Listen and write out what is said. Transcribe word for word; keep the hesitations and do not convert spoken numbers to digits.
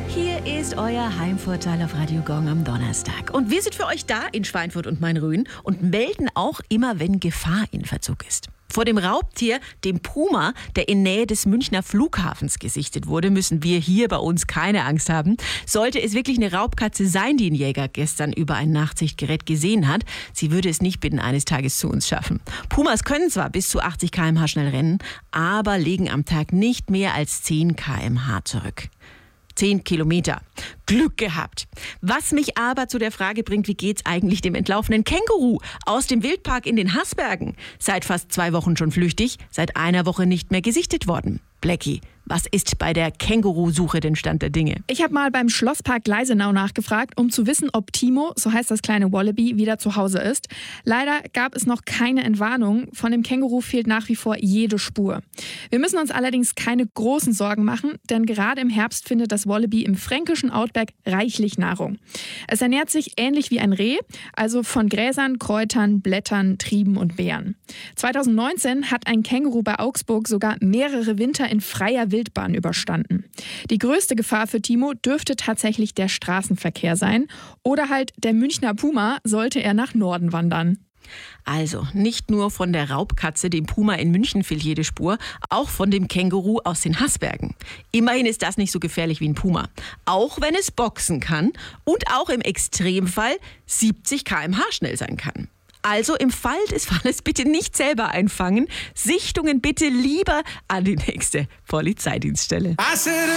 Hier ist euer Heimvorteil auf Radio Gong am Donnerstag. Und wir sind für euch da in Schweinfurt und Main-Rhön und melden auch immer, wenn Gefahr in Verzug ist. Vor dem Raubtier, dem Puma, der in Nähe des Münchner Flughafens gesichtet wurde, müssen wir hier bei uns keine Angst haben. Sollte es wirklich eine Raubkatze sein, die ein Jäger gestern über ein Nachtsichtgerät gesehen hat, sie würde es nicht binnen eines Tages zu uns schaffen. Pumas können zwar bis zu achtzig Kilometer pro Stunde schnell rennen, aber legen am Tag nicht mehr als zehn Kilometer pro Stunde zurück. Zehn Kilometer. Glück gehabt. Was mich aber zu der Frage bringt, wie geht's eigentlich dem entlaufenen Känguru aus dem Wildpark in den Haßbergen? Seit fast zwei Wochen schon flüchtig, seit einer Woche nicht mehr gesichtet worden. Blackie, was ist bei der Kängurusuche den Stand der Dinge? Ich habe mal beim Schlosspark Gleisenau nachgefragt, um zu wissen, ob Timo, so heißt das kleine Wallaby, wieder zu Hause ist. Leider gab es noch keine Entwarnung. Von dem Känguru fehlt nach wie vor jede Spur. Wir müssen uns allerdings keine großen Sorgen machen, denn gerade im Herbst findet das Wallaby im fränkischen Outback reichlich Nahrung. Es ernährt sich ähnlich wie ein Reh, also von Gräsern, Kräutern, Blättern, Trieben und Beeren. zwanzig neunzehn hat ein Känguru bei Augsburg sogar mehrere Winter in freier Wildbahn überstanden. Die größte Gefahr für Timo dürfte tatsächlich der Straßenverkehr sein oder halt der Münchner Puma, sollte er nach Norden wandern. Also, nicht nur von der Raubkatze, dem Puma in München, fehlt jede Spur, auch von dem Känguru aus den Haßbergen. Immerhin ist das nicht so gefährlich wie ein Puma. Auch wenn es boxen kann und auch im Extremfall siebzig Kilometer pro Stunde schnell sein kann. Also im Fall des Falles bitte nicht selber einfangen. Sichtungen bitte lieber an die nächste Polizeidienststelle.